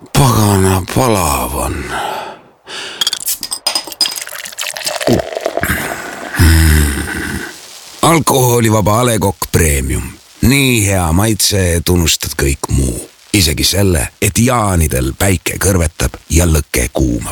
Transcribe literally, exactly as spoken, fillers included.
Pagana palav on. Mm. Alkoholivaba A Le Coq Premium. Nii hea maitse, et unustad kõik muu. Isegi selle, et jaanidel päike kõrvetab ja lõke kuumab.